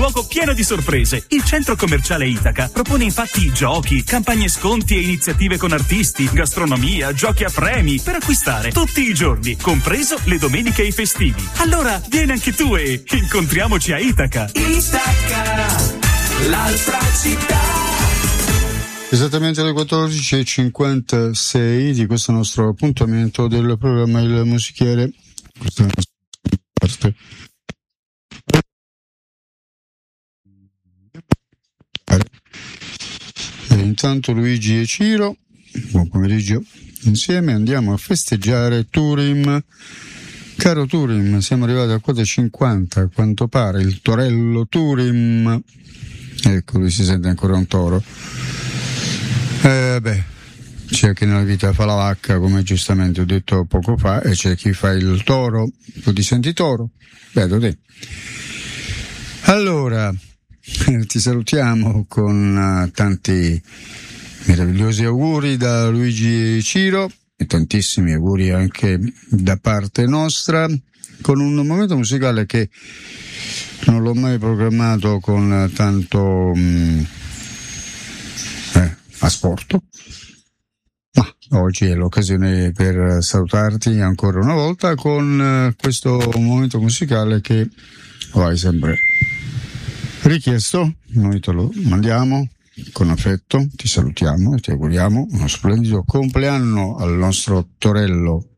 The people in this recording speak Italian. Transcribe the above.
luogo pieno di sorprese. Il centro commerciale Itaca propone infatti giochi, campagne sconti e iniziative con artisti, gastronomia, giochi a premi per acquistare tutti i giorni, compreso le domeniche e i festivi. Allora vieni anche tu e incontriamoci a Itaca. Itaca, l'altra città. Esattamente alle 14:56 di questo nostro appuntamento del programma Il Musichiere. Questa è la parte. E intanto Luigi e Ciro, buon pomeriggio, insieme andiamo a festeggiare Turim. Caro Turim, siamo arrivati a quota 50, a quanto pare, il torello Turim. Ecco, lui si sente ancora un toro. C'è chi nella vita fa la vacca, come giustamente ho detto poco fa, e c'è chi fa il toro. Tu ti senti toro? Vedo te. Allora, ti salutiamo con tanti meravigliosi auguri da Luigi e Ciro e tantissimi auguri anche da parte nostra, con un momento musicale che non l'ho mai programmato con tanto asporto, ma oggi è l'occasione per salutarti ancora una volta con questo momento musicale che lo hai sempre richiesto. Noi te lo mandiamo con affetto, ti salutiamo e ti auguriamo uno splendido compleanno al nostro torello